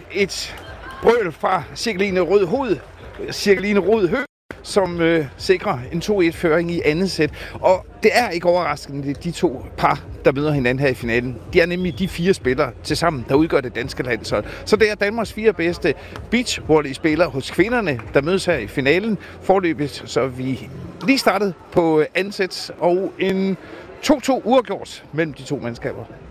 et brøl fra Cirkeline Rød Hø, som sikrer en 2-1-føring i andet sæt. Og det er ikke overraskende, de to par, der møder hinanden her i finalen. De er nemlig de 4 spillere til sammen, der udgør det danske landshold. Så det er Danmarks 4 bedste beachvolley-spillere hos kvinderne, der mødes her i finalen. Forløbet, så vi lige startet på andet sæt, og en 2-2 uafgjort mellem de to mandskaber.